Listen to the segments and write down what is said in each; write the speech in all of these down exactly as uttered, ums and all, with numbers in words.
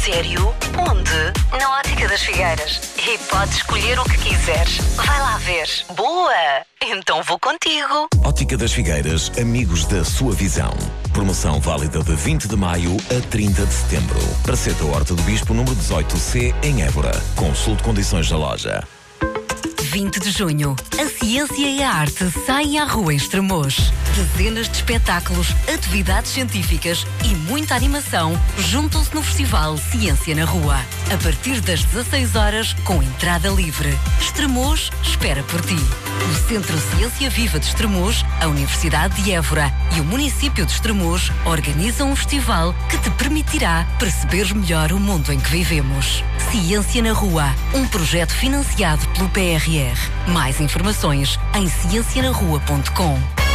Sério? Onde? Na Ótica das Figueiras. E podes escolher o que quiseres. Vai lá ver. Boa! Então vou contigo. Ótica das Figueiras, amigos da sua visão. Promoção válida de vinte de maio a trinta de setembro. Praceta Horta do Bispo, número dezoito C, em Évora. Consulte condições da loja. vinte de junho, a ciência e a arte saem à rua em Estremoz. Dezenas de espetáculos, atividades científicas e muita animação juntam-se no Festival Ciência na Rua. A partir das dezasseis horas, com entrada livre. Estremoz espera por ti. O Centro Ciência Viva de Estremoz, a Universidade de Évora e o município de Estremoz organizam um festival que te permitirá perceber melhor o mundo em que vivemos. Ciência na Rua, um projeto financiado pelo P R R. Mais informações em ciência na rua ponto com.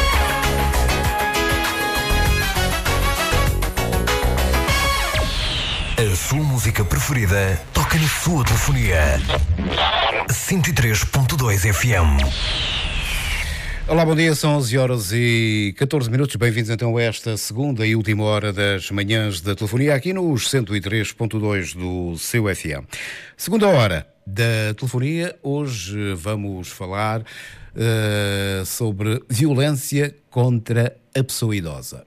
A sua música preferida toca na sua telefonia. cento e três ponto dois F M. Olá, bom dia, são onze horas e catorze minutos. Bem-vindos então a esta segunda e última hora das manhãs da telefonia aqui nos cento e três ponto dois do seu F M. Segunda hora da telefonia. Hoje vamos falar uh, sobre violência contra a pessoa idosa.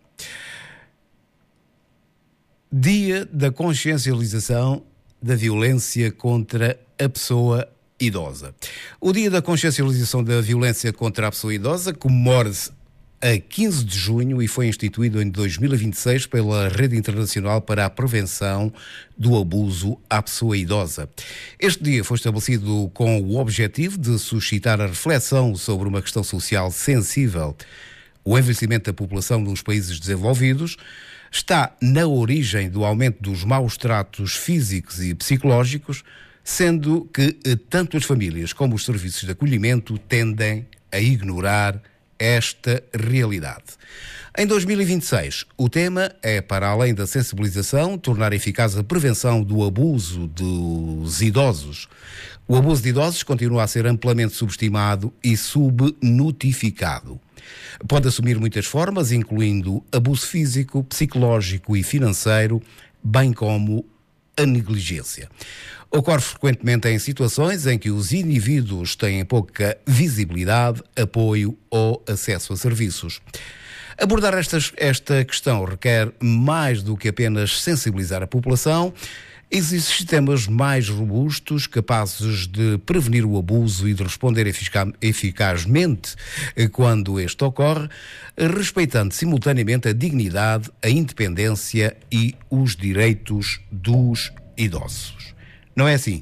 Dia da consciencialização da violência contra a pessoa idosa. O Dia da consciencialização da violência contra a pessoa idosa comemora-se a quinze de junho e foi instituído em dois mil e vinte e seis pela Rede Internacional para a Prevenção do Abuso à Pessoa Idosa. Este dia foi estabelecido com o objetivo de suscitar a reflexão sobre uma questão social sensível. O envelhecimento da população nos países desenvolvidos está na origem do aumento dos maus tratos físicos e psicológicos, sendo que tanto as famílias como os serviços de acolhimento tendem a ignorar esta realidade. Em dois mil e vinte e seis, o tema é, para além da sensibilização, tornar eficaz a prevenção do abuso dos idosos. O abuso de idosos continua a ser amplamente subestimado e subnotificado. Pode assumir muitas formas, incluindo abuso físico, psicológico e financeiro, bem como a negligência. Ocorre frequentemente em situações em que os indivíduos têm pouca visibilidade, apoio ou acesso a serviços. Abordar esta, esta questão requer mais do que apenas sensibilizar a população. Existem sistemas mais robustos, capazes de prevenir o abuso e de responder efica- eficazmente quando este ocorre, respeitando simultaneamente a dignidade, a independência e os direitos dos idosos. Não é assim?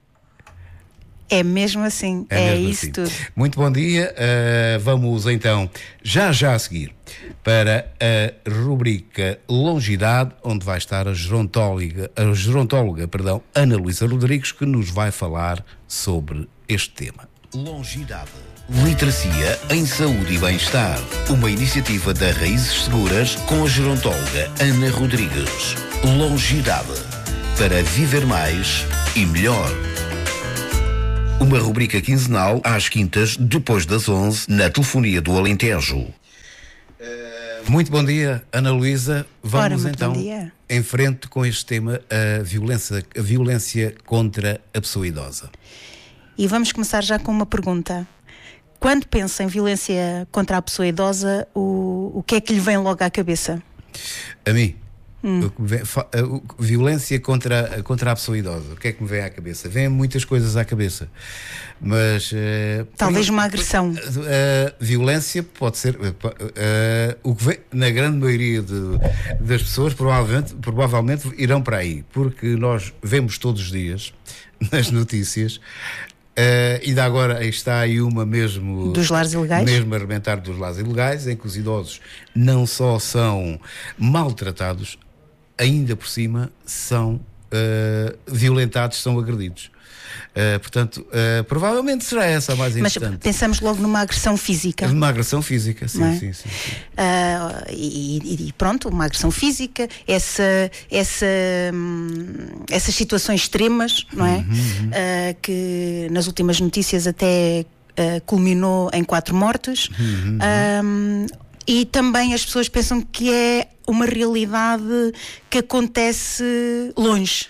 É mesmo assim, é, é mesmo isso assim. tudo. Muito bom dia, uh, vamos então já já a seguir para a rubrica Longidade, onde vai estar a gerontóloga, a gerontóloga perdão, Ana Luísa Rodrigues, que nos vai falar sobre este tema. Longidade. Literacia em saúde e bem-estar. Uma iniciativa da Raízes Seguras com a gerontóloga Ana Rodrigues. Longidade. Para viver mais e melhor. Uma rubrica quinzenal às quintas, depois das onze, na telefonia do Alentejo. Uh, muito bom dia, Ana Luísa. Vamos Ora, então em frente com este tema, a violência, a violência contra a pessoa idosa. E vamos começar já com uma pergunta. Quando pensa em violência contra a pessoa idosa, o, o que é que lhe vem logo à cabeça? A mim? Hum. Violência contra, contra a pessoa idosa. O que é que me vem à cabeça? Vêm muitas coisas à cabeça, mas uh, talvez por, uma agressão. Uh, uh, violência pode ser uh, uh, o que vem, na grande maioria de, das pessoas provavelmente, provavelmente irão para aí, porque nós vemos todos os dias nas notícias. Uh, ainda agora está aí uma mesmo dos lares ilegais, mesmo a arrebentar dos lares ilegais, em que os idosos não só são maltratados, ainda por cima são uh, violentados, são agredidos. Uh, portanto, uh, provavelmente será essa a mais importante. Mas pensamos logo numa agressão física. Uma agressão física, sim, é? sim, sim, sim. Uh, e, e pronto, uma agressão física, essa, essa, essas situações extremas, não é? Uhum, uhum. Uh, que nas últimas notícias até uh, culminou em quatro mortes. Uhum, uhum. Uh, e também as pessoas pensam que é uma realidade que acontece longe.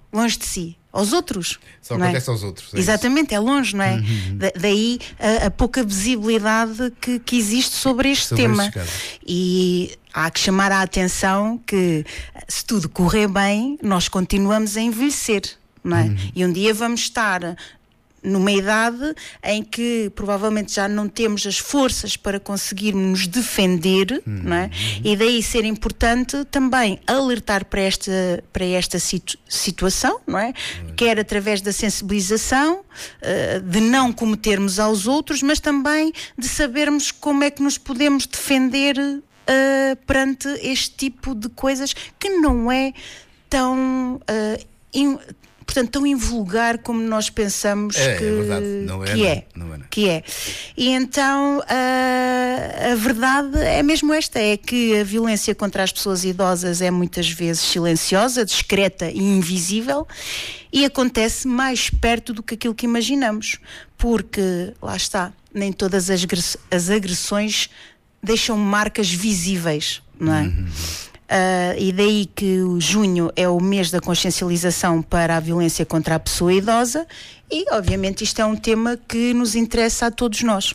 longe de si. Aos outros. Só não acontece é? aos outros. É Exatamente, isso. é longe, não é? Uhum. Da, daí a, a pouca visibilidade que, que existe sobre este Sobre tema. estes casos. E há que chamar a atenção que, se tudo correr bem, nós continuamos a envelhecer, não é? Uhum. E um dia vamos estar numa idade em que provavelmente já não temos as forças para conseguirmos nos defender, uhum. não é? E daí ser importante também alertar para esta, para esta situ- situação, não é? Uhum. Quer através da sensibilização, uh, de não cometermos aos outros, mas também de sabermos como é que nos podemos defender uh, perante este tipo de coisas que não é tão... Uh, in, portanto, tão invulgar como nós pensamos é, que, é, verdade. Não é, que, é, não, não é, não. que é. E então a, a verdade é mesmo esta, é que a violência contra as pessoas idosas é muitas vezes silenciosa, discreta e invisível, e acontece mais perto do que aquilo que imaginamos, porque, lá está, nem todas as, as agressões deixam marcas visíveis, não é? Uhum. Uh, e daí que o junho é o mês da consciencialização para a violência contra a pessoa idosa e, obviamente, isto é um tema que nos interessa a todos nós.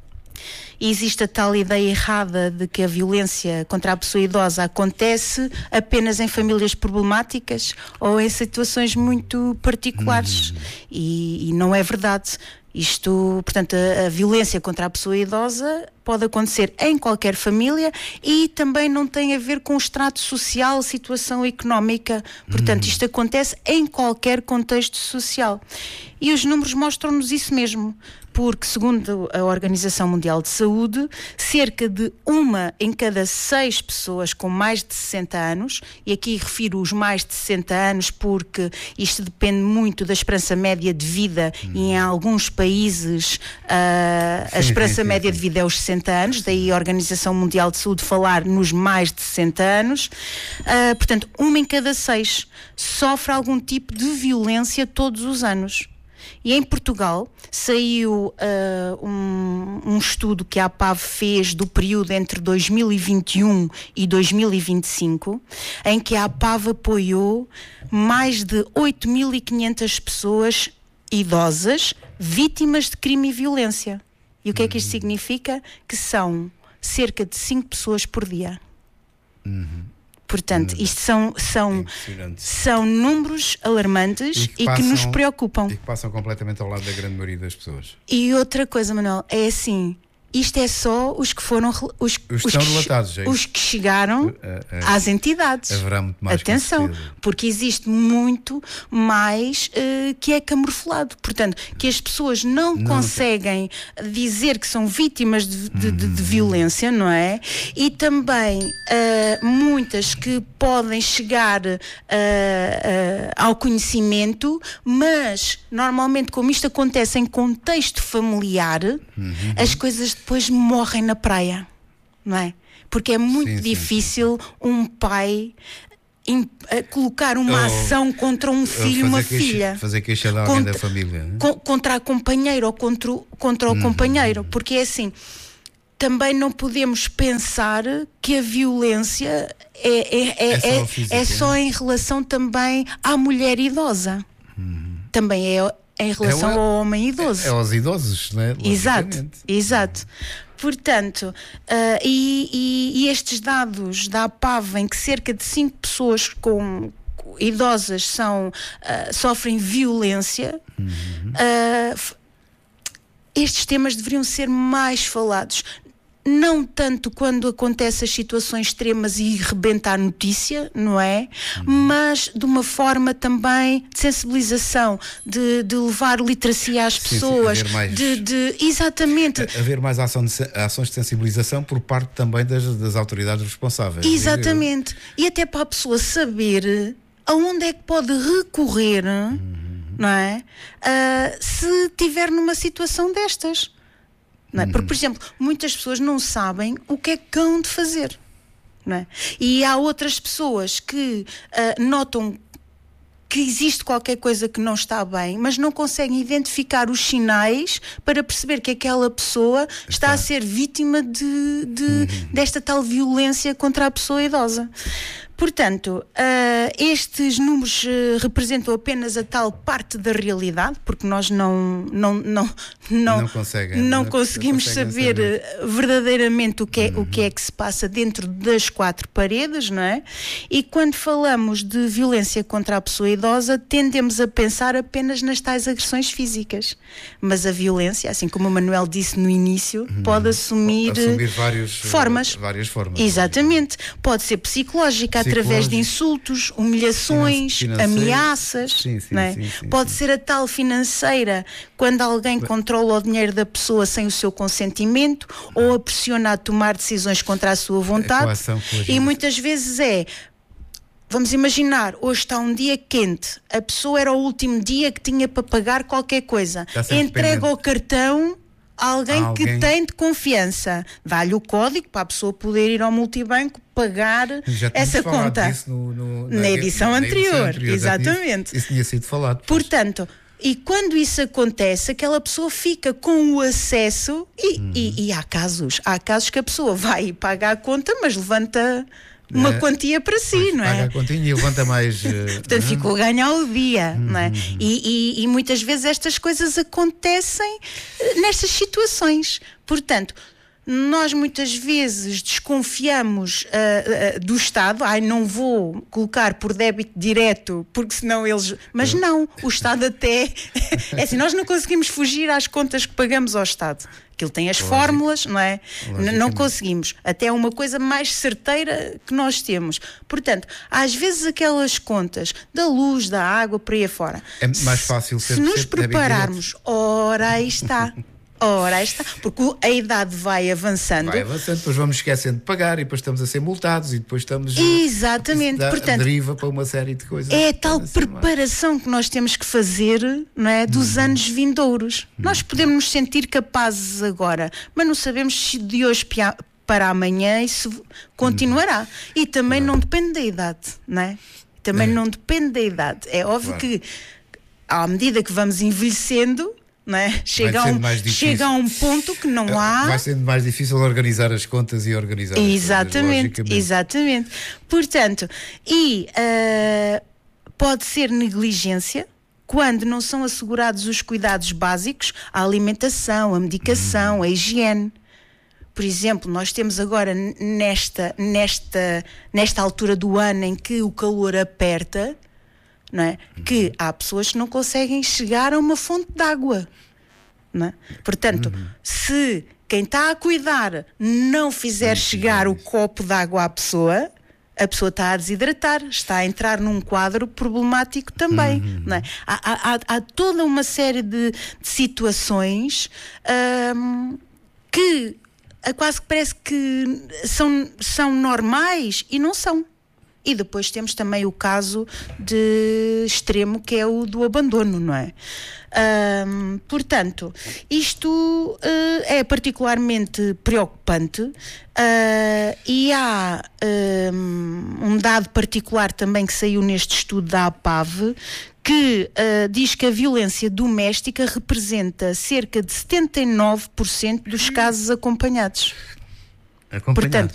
E existe a tal ideia errada de que a violência contra a pessoa idosa acontece apenas em famílias problemáticas ou em situações muito particulares. Uhum. E, e não é verdade. Isto, portanto, a, a violência contra a pessoa idosa pode acontecer em qualquer família e também não tem a ver com o extrato social, situação económica. Portanto, isto acontece em qualquer contexto social. E os números mostram-nos isso mesmo. Porque, segundo a Organização Mundial de Saúde, cerca de uma em cada seis pessoas com mais de sessenta anos, e aqui refiro os mais de sessenta anos porque isto depende muito da esperança média de vida, hum. e em alguns países uh, a esperança sim, sim, média sim. de vida é os sessenta anos, daí a Organização Mundial de Saúde falar nos mais de sessenta anos. Uh, portanto, uma em cada seis sofre algum tipo de violência todos os anos. E em Portugal saiu uh, um, um estudo que a APAV fez do período entre dois mil e vinte e um e dois mil e vinte e cinco, em que a APAV apoiou mais de oito mil e quinhentas pessoas idosas vítimas de crime e violência. E o que é que isto significa? Que são cerca de cinco pessoas por dia. Uhum. Portanto, isto são, são, são números alarmantes e que, e passam, que nos preocupam. E que passam completamente ao lado da grande maioria das pessoas. E outra coisa, Manuel, é assim, isto é só os que foram os, os, os, que, que, relatados, é os que chegaram uh, uh, às entidades. Haverá muito mais. Atenção, porque existe muito mais uh, que é camuflado. Portanto, que as pessoas não, não conseguem não. dizer que são vítimas de, de, uhum. de, de violência, não é? E também uh, muitas que podem chegar uh, uh, ao conhecimento, mas normalmente, como isto acontece em contexto familiar, uhum. as coisas depois morrem na praia, não é? Porque é muito sim, difícil sim, sim. um pai in, uh, colocar uma oh, ação contra um filho, uma queixa, filha. Fazer queixa de alguém contra, da família. Né? Co- contra a companheira ou contra, contra o uhum. companheiro. Porque é assim, também não podemos pensar que a violência é, é, é, é, só, física, é só em relação também à mulher idosa. Uhum. Também é em relação é, ao homem idoso. É, é aos idosos, não é? Exato, exato. Portanto, uh, e, e, e estes dados da APAV em que cerca de cinco pessoas com, com idosas são, uh, sofrem violência, uhum. uh, estes temas deveriam ser mais falados. Não tanto quando acontecem as situações extremas e rebenta a notícia, não é? Uhum. Mas de uma forma também de sensibilização, de, de levar literacia às sim, pessoas, sim, mais, de, de exatamente haver mais ação de, ações de sensibilização por parte também das, das autoridades responsáveis. Exatamente. E até para a pessoa saber aonde é que pode recorrer, uhum. não é? Uh, se tiver numa situação destas. Não é? Porque, por exemplo, muitas pessoas não sabem o que é que hão de fazer, não é? E há outras pessoas que uh, notam que existe qualquer coisa que não está bem, mas não conseguem identificar os sinais para perceber que aquela pessoa está, está a ser vítima de, de, uhum. desta tal violência contra a pessoa idosa. Portanto, uh, estes números uh, representam apenas a tal parte da realidade, porque nós não, não, não, não, não, conseguem, não não conseguimos conseguem saber, saber verdadeiramente o que, é, uhum. o que é que se passa dentro das quatro paredes, não é? E quando falamos de violência contra a pessoa idosa, tendemos a pensar apenas nas tais agressões físicas. Mas a violência, assim como o Manuel disse no início, uhum. pode assumir, assumir vários, formas. várias formas. Exatamente. Pode ser psicológica, através de insultos, humilhações, financeira. ameaças. Sim, sim, não é? sim, sim, pode sim. ser a tal financeira, quando alguém Bem, controla o dinheiro da pessoa sem o seu consentimento ou a pressiona a tomar decisões contra a sua vontade. Coação, e muitas vezes é... Vamos imaginar, hoje está um dia quente, a pessoa era o último dia que tinha para pagar qualquer coisa, entrega o cartão a alguém, alguém que tem de confiança, dá-lhe o código para a pessoa poder ir ao multibanco pagar essa conta. Disso no, no, na, na, edição na anterior, edição anterior exatamente. Isso tinha sido falado. Pois. Portanto, e quando isso acontece, aquela pessoa fica com o acesso e, uhum. e, e há casos, há casos que a pessoa vai e paga a conta, mas levanta uma é, quantia para si, pois, não é? Paga a continha e levanta mais. Portanto, uh, ficou a ganhar o dia, uhum. não é? E, e, e muitas vezes estas coisas acontecem nestas situações. Portanto, nós muitas vezes desconfiamos uh, uh, do Estado. Ai, não vou colocar por débito direto, porque senão eles... Mas não, o Estado até... é assim, nós não conseguimos fugir às contas que pagamos ao Estado. Aquilo tem as Lógico. fórmulas, não é? Não conseguimos. Até é uma coisa mais certeira que nós temos. Portanto, às vezes aquelas contas da luz, da água, por aí afora. É mais fácil ser Se nos prepararmos, ora aí está. Ora, aí está, porque a idade vai avançando. Vai avançando, depois vamos esquecendo de pagar e depois estamos a ser multados e depois estamos Exatamente. a, Portanto, deriva para uma série de coisas. É a tal preparação mais. que nós temos que fazer, não é, dos hum. anos vindouros. Hum. Nós podemos nos sentir capazes agora, mas não sabemos se de hoje para amanhã isso continuará. Hum. E também claro. não depende da idade, não é? Também é. não depende da idade. É óbvio claro. que à medida que vamos envelhecendo, não é? Chega, a um, chega a um ponto que não há. Vai sendo mais difícil organizar as contas e organizar exatamente, as coisas, exatamente. Portanto, e uh, pode ser negligência quando não são assegurados os cuidados básicos, a alimentação, a medicação, hum. a higiene. Por exemplo, nós temos agora nesta, nesta, nesta altura do ano em que o calor aperta, não é? Uhum. Que há pessoas que não conseguem chegar a uma fonte de água, não é? Portanto, uhum. se quem está a cuidar não fizer uhum. chegar o copo de água à pessoa, a pessoa está a desidratar, está a entrar num quadro problemático também, uhum. não é? há, há, há toda uma série de, de situações hum, que quase que parece que são, são normais e não são. E depois temos também o caso de extremo, que é o do abandono, não é? Um, portanto, isto uh, é particularmente preocupante uh, e há um, um dado particular também que saiu neste estudo da A P A V que uh, diz que a violência doméstica representa cerca de setenta e nove por cento dos casos acompanhados. Portanto,